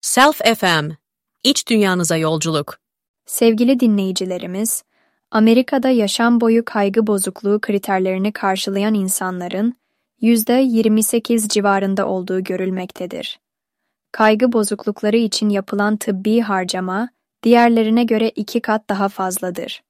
Self FM, İç dünyanıza yolculuk. Sevgili dinleyicilerimiz, Amerika'da yaşam boyu kaygı bozukluğu kriterlerini karşılayan insanların %28 civarında olduğu görülmektedir. Kaygı bozuklukları için yapılan tıbbi harcama, diğerlerine göre 2 kat daha fazladır.